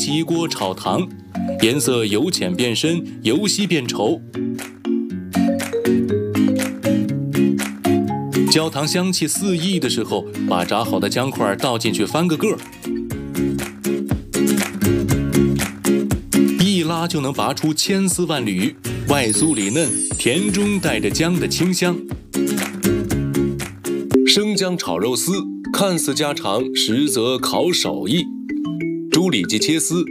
起一锅炒糖，颜色由浅变深，由稀变稠。焦糖香气四溢的时候，把炸好的姜块倒进去翻个个，一拉就能拔出千丝万缕，外酥里嫩，甜中带着姜的清香。生姜炒肉丝看似家常，实则考手艺。猪里脊切丝，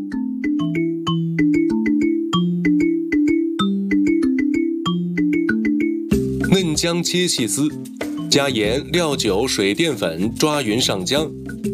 嫩姜切细丝，加盐、料酒、水淀粉抓匀上浆。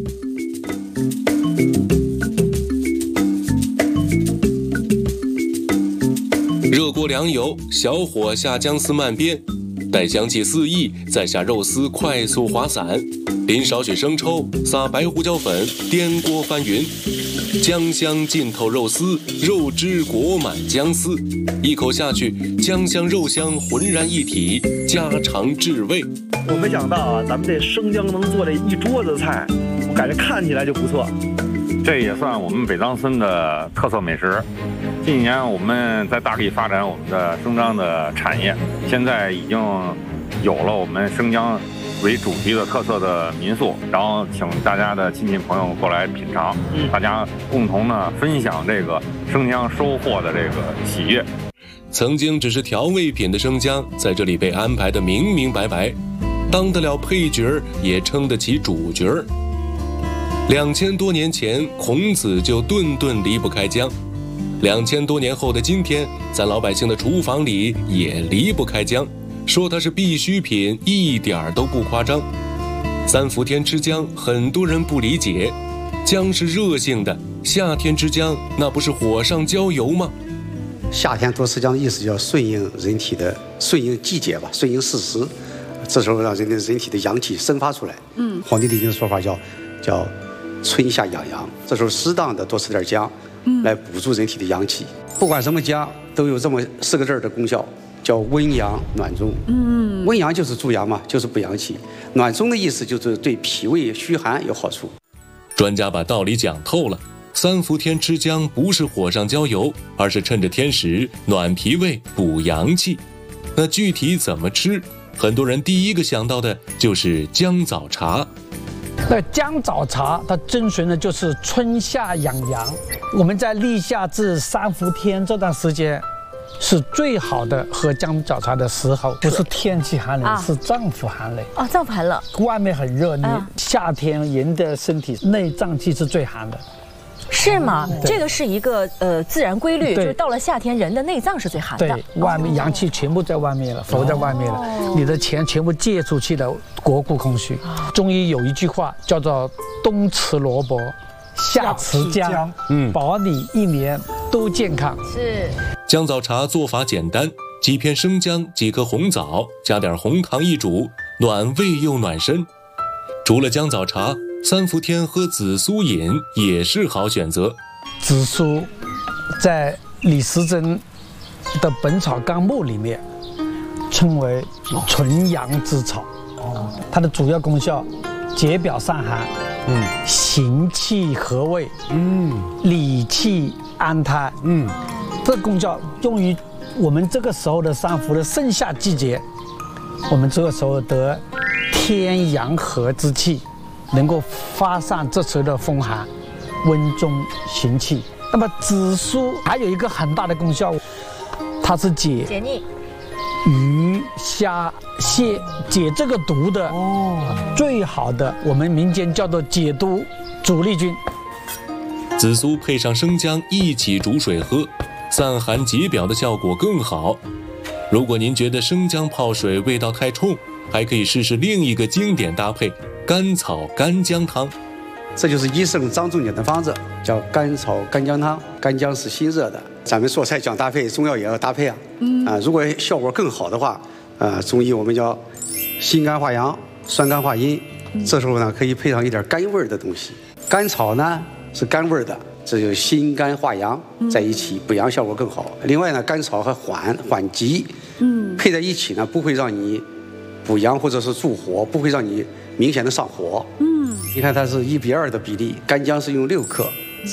热锅凉油，小火下姜丝慢煸，待香气四溢，再下肉丝快速滑散，淋少许生抽，撒白胡椒粉，颠锅翻匀。姜香浸透肉丝，肉汁裹满姜丝，一口下去，姜香肉香浑然一体，家常至味。 我没想到啊，咱们这生姜能做这一桌子菜，我感觉看起来就不错。 这也算我们北藏村的特色美食。近年我们在大力发展我们的生姜的产业，现在已经有了我们生姜为主题的特色的民宿，然后请大家的亲戚朋友过来品尝，大家共同呢分享这个生姜收获的这个喜悦。 曾经只是调味品的生姜，在这里被安排得明明白白，当得了配角也称得起主角。2000多年前，孔子就顿顿离不开姜。2000多年后的今天，咱老百姓的厨房里也离不开姜，说它是必需品，一点都不夸张。3伏天吃姜，很多人不理解，姜是热性的，夏天吃姜，那不是火上浇油吗？ 夏天多吃姜的意思叫顺应人体的，顺应季节吧，顺应四时，这时候让人体的阳气生发出来。黄帝内经的说法叫春夏养阳，这时候适当的多吃点姜，来补助人体的阳气。不管什么姜，都有这么4个字的功效，叫温阳暖中。温阳就是助阳嘛，就是补阳气；暖中的意思就是对脾胃虚寒有好处。 专家把道理讲透了，3伏天吃姜不是火上浇油，而是趁着天时暖脾胃补阳气。那具体怎么吃？很多人第一个想到的就是姜枣茶。 那姜枣茶它遵循的就是春夏养阳。我们在立夏至3伏天这段时间是最好的喝姜枣茶的时候，不是天气寒冷，是脏腑寒冷。 脏腑寒冷， 外面很热，你夏天人的身体内脏器是最寒的。 是吗？这个是一个自然规律，就是到了夏天，人的内脏是最寒的。 对，外面阳气全部在外面了，浮在外面了，你的钱全部借出去了，国库空虚。中医有一句话叫做“冬吃萝卜，夏吃姜”，保你1年都健康。 是。 姜枣茶做法简单，几片生姜，几颗红枣，加点红糖一煮，暖胃又暖身。除了姜枣茶，3伏天喝紫苏饮也是好选择。 紫苏在李时珍的《本草纲目》里面称为纯阳之草。它的主要功效：解表散寒，行气和胃，理气安胎。这功效用于我们这个时候的3伏的盛夏季节，我们这个时候得天阳和之气，能够发散这时候的风寒，温中行气。那么紫苏还有一个很大的功效，它是解腻、鱼虾蟹解这个毒的最好的，我们民间叫做解毒主力军。 紫苏配上生姜一起煮水喝，散寒解表的效果更好。如果您觉得生姜泡水味道太冲，还可以试试另一个经典搭配——甘草干姜汤。 这就是医圣张仲景的方子，叫甘草干姜汤。干姜是辛热的，咱们做菜讲搭配，中药也要搭配啊。如果效果更好的话，中医我们叫辛甘化阳，酸甘化阴。这时候呢，可以配上一点甘味儿的东西。甘草呢是甘味儿的，这就辛甘化阳在一起，补阳效果更好。另外呢，甘草和缓急，配在一起呢，不会让你补阳或者是助火，不会让你明显的上火。你看它是1:2的比例，干姜是用6克，